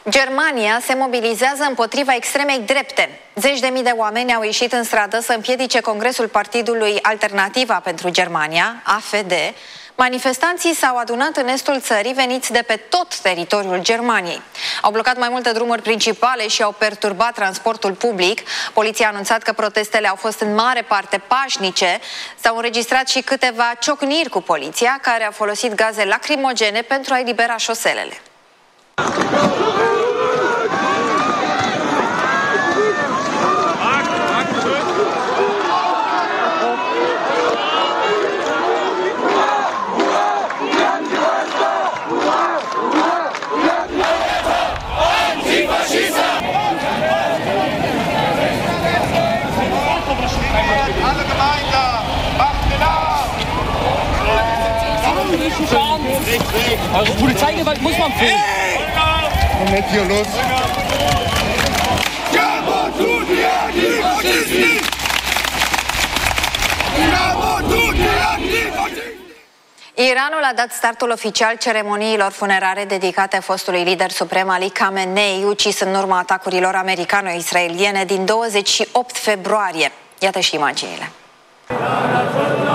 Germania se mobilizează împotriva extremei drepte. Zeci de mii de oameni au ieșit în stradă să împiedice Congresul Partidului Alternativa pentru Germania, AfD. Manifestanții s-au adunat în estul țării, veniți de pe tot teritoriul Germaniei. Au blocat mai multe drumuri principale și au perturbat transportul public. Poliția a anunțat că protestele au fost în mare parte pașnice. S-au înregistrat și câteva ciocniri cu poliția, care a folosit gaze lacrimogene pentru a elibera șoselele. Also Polizeigewalt muss man filmen. Und nicht hier los. Iranul a dat startul oficial ceremoniilor funerare dedicate fostului lider suprem Ali Khamenei, ucis în urma atacurilor americano-israeliene din 28 februarie. Iată și imaginile.